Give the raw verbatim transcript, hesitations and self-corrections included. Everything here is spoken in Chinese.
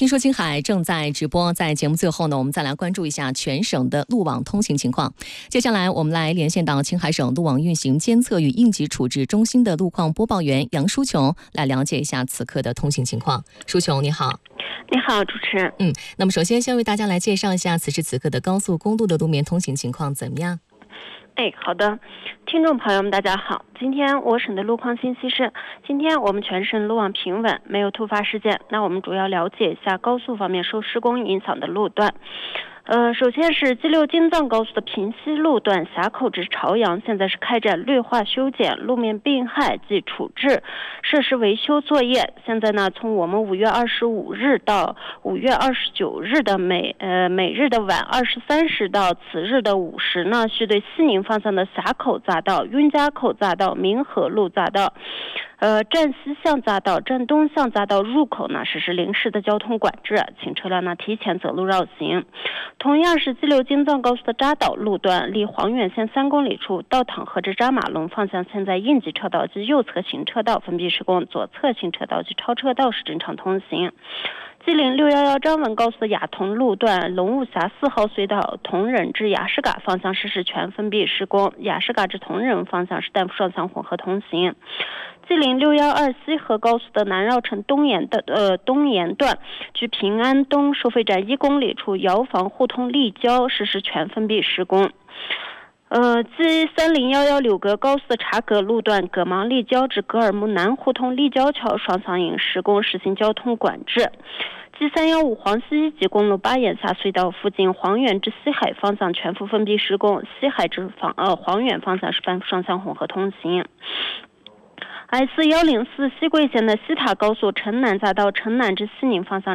听说青海正在直播，在节目最后呢，我们再来关注一下全省的路网通行情况。接下来我们来连线到青海省路网运行监测与应急处置中心的路况播报员杨淑琼，来了解一下此刻的通行情况。淑琼你好。 你好，主持人。 嗯，那么首先先为大家来介绍一下此时此刻的高速公路的路面通行情况怎么样？ 哎，好的，听众朋友们大家好，今天我省的路况信息是，今天我们全省路网平稳，没有突发事件。那我们主要了解一下高速方面受施工影响的路段。呃，首先是 G 六 京藏高速的平西路段峡口至朝阳，现在是开展绿化修剪、路面病害及处置设施维修作业。现在呢，从我们五月二十五日到五月二十九日的每呃每日的晚二十三时到此日的午时呢，需对西宁方向的峡口匝道、运家口匝道、民河路匝道。呃，站西向匝道、站东向匝道入口呢实施临时的交通管制，请车辆呢提前择路绕行。同样是 G 六 京藏高速的扎岛路段，离黄远县三公里处到塘河至扎马龙方向，现在应急车道及右侧行车道封闭施工，左侧行车道及超车道是正常通行。吉林六一一张文高速的雅通路段，龙雾峡四号隧道铜仁至雅士嘎方向实施全封闭施工，雅士嘎至铜仁方向是单双向混合通行。吉林六一二西河高速的南绕城东沿的呃东沿段，距平安东收费站一公里处遥房互通立交实施全封闭施工。呃 G 三零一一柳格高速的察格路段，葛芒立交至格尔木南互通立交桥双向引施工，实行交通管制。G 三一五黄西一级公路巴眼峡隧道附近，黄远至西海方向全幅封闭施工，西海至方呃黄远方向是半双向混合通行。S 一零四西桂县的西塔高速城南匝道城南至西宁方向